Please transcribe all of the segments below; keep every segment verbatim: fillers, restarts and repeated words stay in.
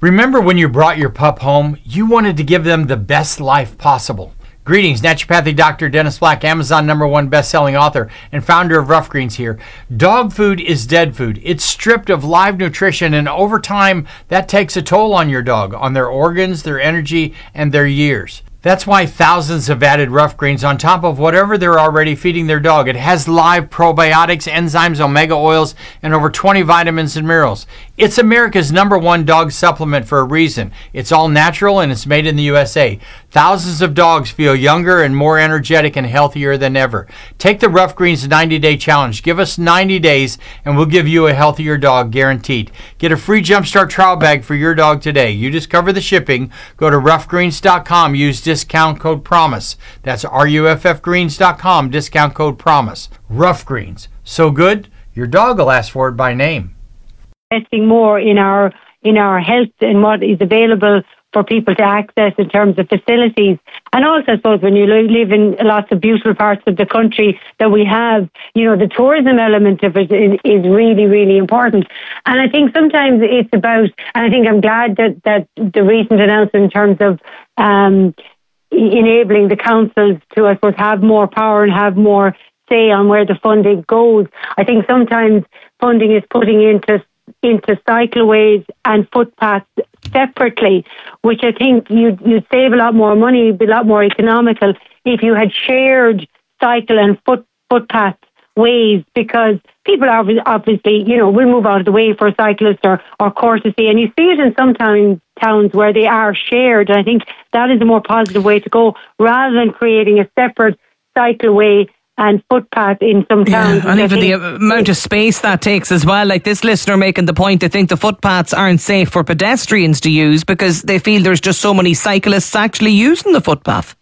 Remember when you brought your pup home, you wanted to give them the best life possible. Greetings, naturopathic doctor Dennis Black, Amazon number one best-selling author and founder of Rough Greens here. Dog food is dead food. It's stripped of live nutrition, and over time, that takes a toll on your dog, on their organs, their energy, and their years. That's why thousands have added Rough Greens on top of whatever they're already feeding their dog. It has live probiotics, enzymes, omega oils, and over twenty vitamins and minerals. It's America's number one dog supplement for a reason. It's all natural and it's made in the U S A. Thousands of dogs feel younger and more energetic and healthier than ever. Take the Rough Greens ninety-day challenge. Give us ninety days and we'll give you a healthier dog guaranteed. Get a free Jumpstart trial bag for your dog today. You just cover the shipping. Go to rough greens dot com. Use discount code PROMISE. That's R U F F greens dot com. Discount code PROMISE. Rough Greens. So good, your dog will ask for it by name. Investing more in our in our health and what is available for people to access in terms of facilities. And also, I suppose, when you live in lots of beautiful parts of the country that we have, you know, the tourism element of it is, is really, really important. And I think sometimes it's about, and I think I'm glad that, that the recent announcement in terms of um, enabling the councils to, I suppose, have more power and have more say on where the funding goes. I think sometimes funding is putting into into cycleways and footpaths separately, which I think you'd, you'd save a lot more money, it'd be a lot more economical if you had shared cycle and foot footpath ways, because people are obviously, you know, will move out of the way for a cyclist or, or courtesy, and you see it in some towns, towns where they are shared. And I think that is a more positive way to go, rather than creating a separate cycleway and footpath in some towns. Yeah, and even the amount of space that takes as well. Like this listener making the point, they think the footpaths aren't safe for pedestrians to use because they feel there's just so many cyclists actually using the footpath.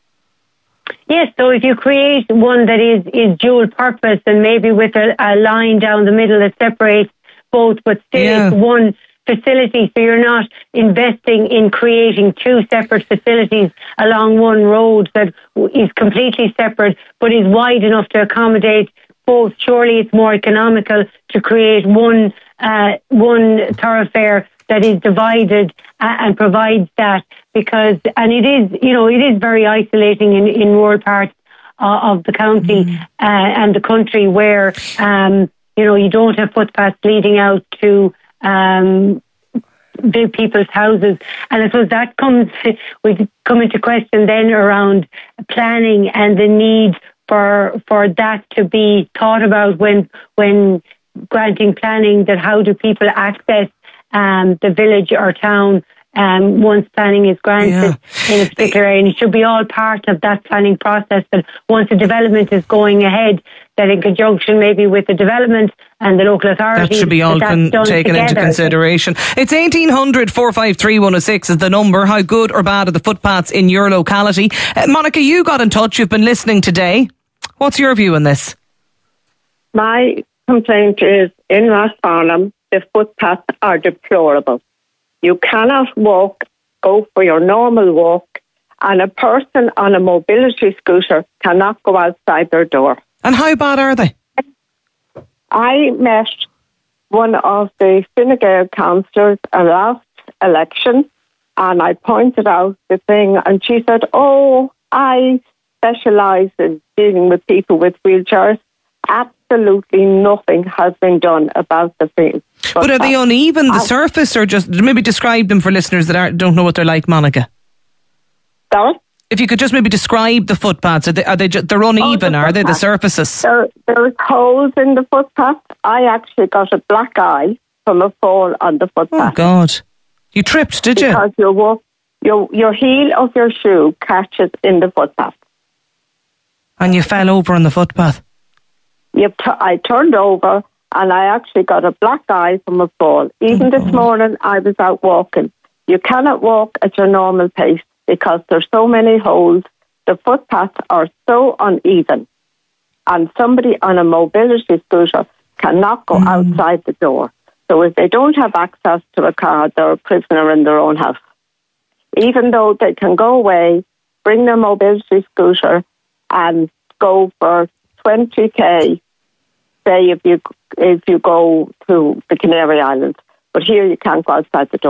Yes, so if you create one that is, is dual purpose and maybe with a, a line down the middle that separates both, but still yeah. it's one facility, so you're not investing in creating two separate facilities along one road that is completely separate but is wide enough to accommodate both. Surely it's more economical to create one uh, one thoroughfare that is divided uh, and provides that, because, and it is, you know, it is very isolating in, in rural parts uh, of the county mm. uh, and the country where, um, you know, you don't have footpaths leading out to um, big people's houses. And I suppose that comes, we come into question then around planning and the need for for that to be thought about when when granting planning, that how do people access um, the village or town um, once planning is granted yeah. in a particular area. And it should be all part of that planning process, that once a development is going ahead, that in conjunction maybe with the development and the local authority, that should be all con- taken together. Into consideration. It's eighteen hundred, four five three, one oh six is the number. How good or bad are the footpaths in your locality? Uh, Monica, you got in touch. You've been listening today. What's your view on this? My complaint is in Rathfarnham, the footpaths are deplorable. You cannot walk, go for your normal walk, and a person on a mobility scooter cannot go outside their door. And how bad are they? I met one of the Fine Gael councillors at last election, and I pointed out the thing, and she said, oh, I specialise in dealing with people with wheelchairs. Absolutely nothing has been done about the thing. But, but are they uneven, the I, surface, or just maybe describe them for listeners that aren't, don't know what they're like, Monica? Sorry? If you could just maybe describe the footpaths, are they, are they just, they're uneven, oh, the are they, the surfaces? There, there's holes in the footpath. I actually got a black eye from a fall on the footpath. Oh, God. You tripped, did you? Because your, walk, your, your heel of your shoe catches in the footpath. And you fell over on the footpath? Yep, t- I turned over and I actually got a black eye from a fall. Even oh, this God. morning I was out walking. You cannot walk at your normal pace because there's so many holes. The footpaths are so uneven. And somebody on a mobility scooter cannot go mm. outside the door. So if they don't have access to a car, they're a prisoner in their own house. Even though they can go away, bring their mobility scooter and go for twenty k, say if you if you go to the Canary Islands. But here you can't go outside the door.